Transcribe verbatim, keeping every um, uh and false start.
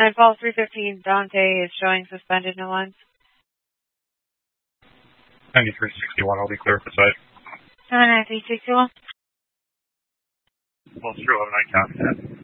And Fall three fifteen, Dante is showing suspended, no lines. ninety-three sixty-one, I'll be clear for site. ninety-three sixty-one. Well, zero nine count.